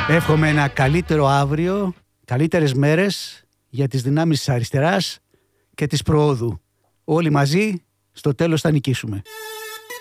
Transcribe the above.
Εύχομαι ένα καλύτερο αύριο, καλύτερες μέρες για τις δυνάμεις της αριστεράς και της προόδου. Όλοι μαζί στο τέλος θα νικήσουμε.